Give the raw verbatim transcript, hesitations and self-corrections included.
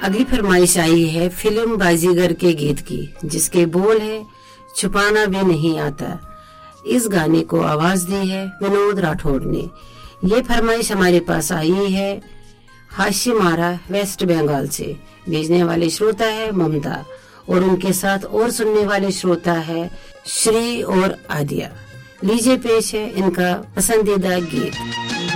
अगली फरमाइश आई है फिल्म बाजीगर के गीत की, जिसके बोल है छुपाना भी नहीं आता। इस गाने को आवाज दी है विनोद राठौड़ ने। ये फरमाइश हमारे पास आई है हाशिमारा वेस्ट बंगाल से। भेजने वाले श्रोता है ममता और उनके साथ और सुनने वाले श्रोता है श्री और आदिया। लीजिए पेश है इनका पसंदीदा गीत।